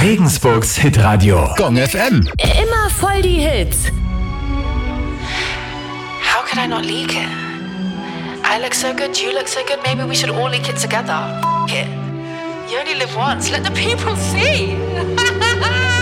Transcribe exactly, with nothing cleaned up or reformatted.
Regensburgs Hitradio Gong F M. Immer voll die Hits. How could I not leak it? I look so good, you look so good, maybe we should all leak it together. F it. You only live once, let the people see.